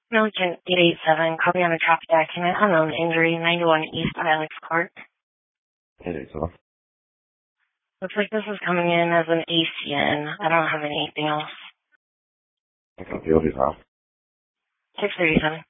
Milliken 887, copy on a traffic document, unknown injury, 91 East Ilex Court. 887. Looks like this is coming in as an ACN. I don't have anything else. I can feel these off. 637.